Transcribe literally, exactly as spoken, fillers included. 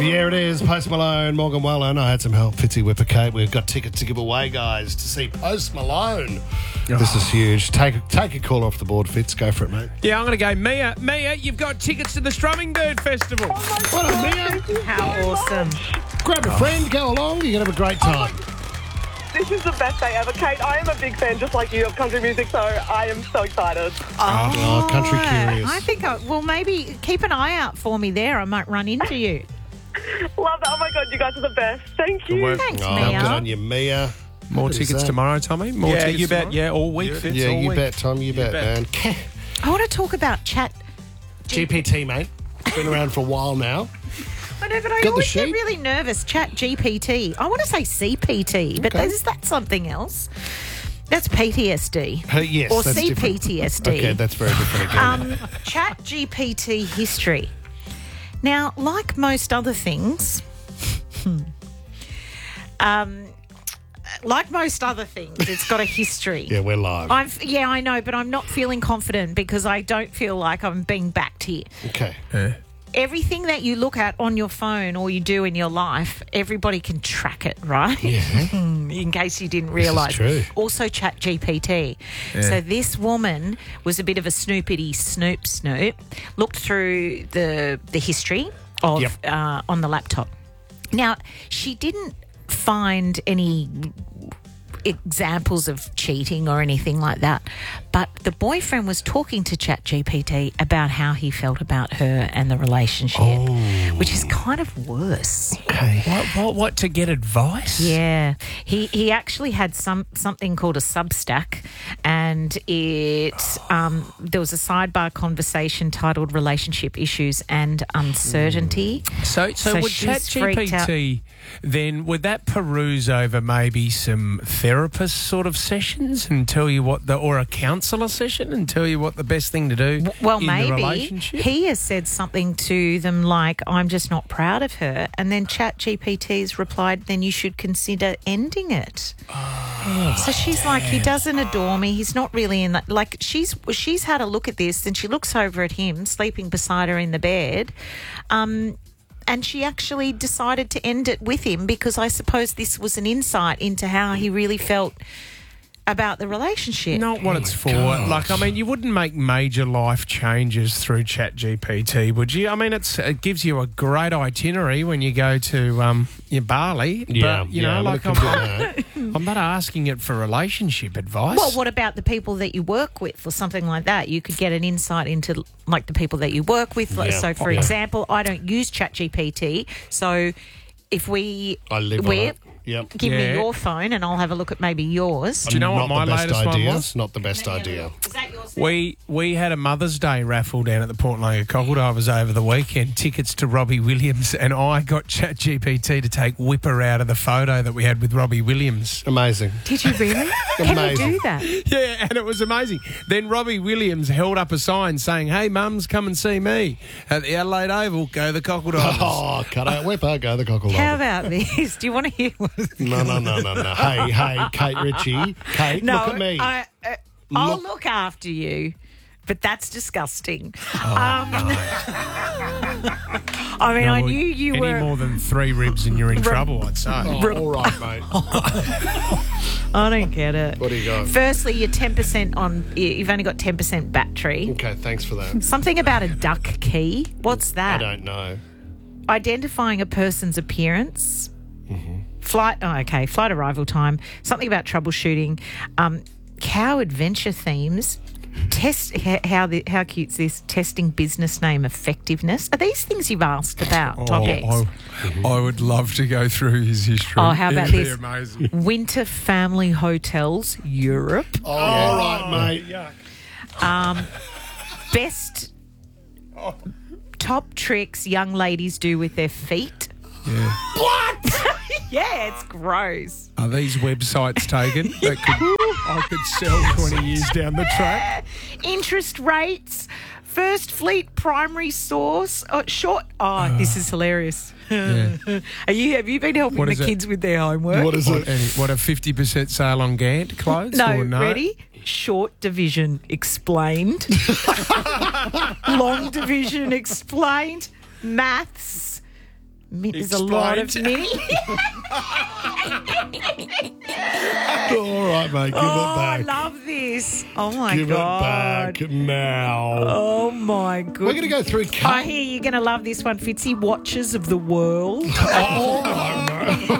Yeah, it is. Post Malone, Morgan Wallen. I had some help. Fitzy Whipper Kate. We've got tickets to give away, guys, to see Post Malone. Oh. This is huge. Take, take a call off the board, Fitz. Go for it, mate. Yeah, I'm going to go. Mia, Mia, you've got tickets to the Strumming Bird Festival. Oh what a Mia. How so awesome. Much. Grab a friend, go along. You're going to have a great time. Oh, this is the best day ever, Kate. I am a big fan, just like you, of country music, so I am so excited. Oh, oh country curious. I think, I, well, maybe keep an eye out for me there. I might run into you. Love that. Oh, my God, you guys are the best. Thank you. Thanks, oh, Mia. Good on you, Mia. More What tickets tomorrow, Tommy? More yeah, tickets you bet. tomorrow? Yeah, all week, Fitz. Yeah, all you week. bet, Tom. You, bet, bet. man. I want to talk about chat. G P T, mate. It's been around for a while now. I know, but I Got the always get sheet? really nervous. Chat G P T. I want to say C P T, but Okay. is that something else? That's P T S D. Uh, yes, Or that's C different. P T S D. Okay, that's very different again. Um, Chat G P T history. Now, like most other things, um, like most other things, it's got a history. yeah, we're live. I'm, yeah, I know, but I'm not feeling confident because I don't feel like I'm being backed here. okay. Yeah. Everything that you look at on your phone or you do in your life, everybody can track it, right? Yeah. In case you didn't realise. true. Also Chat G P T. So this woman was a bit of a snoopity snoop snoop, looked through the the history of Yep. uh, on the laptop. Now, she didn't find any examples of cheating or anything like that, but the boyfriend was talking to Chat G P T about how he felt about her and the relationship, which is kind of worse. Okay. What, what, what, to get advice? Yeah, he he actually had some something called a Substack, and it um, there was a sidebar conversation titled "Relationship Issues and Uncertainty." So, so, So would she's freaked out. ChatGPT then, would that peruse over maybe some therapist sort of sessions and tell you what the, or a counsellor session and tell you what the best thing to do Well, in the maybe relationship? he has said something to them like, "I'm just not proud of her," and then Chat G P T's replied, "Then you should consider ending it." Oh, so she's like, "He doesn't adore me. He's not really in that." Like she's she's had a look at this, and she looks over at him sleeping beside her in the bed. Um, And she actually decided to end it with him because I suppose this was an insight into how he really felt about the relationship. Not what it's for. Like, I mean, you wouldn't make major life changes through ChatGPT, would you? I mean, it's, it gives you a great itinerary when you go to um, your Bali. Yeah, but, you yeah, know, but like it could I'm, do that. I'm not asking it for relationship advice. Well, what about the people that you work with or something like that? You could get an insight into, like, the people that you work with. Like, Yeah. So, for Yeah. example, I don't use ChatGPT, so if we... I live on we're- it. Yep. Give Yeah. me your phone and I'll have a look at maybe yours. Do you know what Not my the best latest one idea. was? Not the best idea. Is that yours? We we had a Mother's Day raffle down at the Port Langer Cockledivers over the weekend, tickets to Robbie Williams, and I got ChatGPT to take Whipper out of the photo that we had with Robbie Williams. Amazing. Did you really? Can you Amazing. do that? Yeah, and it was amazing. Then Robbie Williams held up a sign saying, "Hey, mums, come and see me at the Adelaide Oval. Go the Cockledivers." Oh, cut out Whipper, go the cockle. How about this? Do you want to hear what... No, no, no, no, no. Hey, hey, Kate Ritchie. Kate, No, look at me. I, uh, I'll Look- look after you, but that's disgusting. Oh, um, I mean, I No, knew you any were. more than three ribs and you're in trouble, I'd say. Oh, all right, mate. I don't get it. What do you got? Firstly, you're ten percent on. You've only got ten percent battery. Okay, thanks for that. Something about a duck key. What's I that? don't know. Identifying a person's appearance. Mm-hmm. Flight. Oh, okay. Flight arrival time. Something about troubleshooting. Um, cow adventure themes. Test h- how the how cute's this? Testing business name effectiveness. Are these things you've asked about? topics. I, I would love to go through his history. Oh, how about It'd be this? amazing. Winter family hotels, Europe. Oh, all right, mate. Um, best top tricks young ladies do with their feet. Yeah. Yeah, it's gross. Are these websites taken that could, I could sell twenty years down the track? Interest rates. First Fleet primary source. Oh, short. Oh, this is hilarious. Yeah. Are you? Have you been helping What the is it? kids with their homework? What is What, it? any, what a fifty percent sale on Gant clothes? No, or no? ready? Short division explained. Long division explained. Maths. Mi- There's a lot of Explain. mini. All right, mate. Give Oh, it I back. love this. Oh, my Give God. it back now. Oh, my goodness. We're going to go through. I hear you're going to love this one, Fitzy. Watches of the World. Oh, no, no.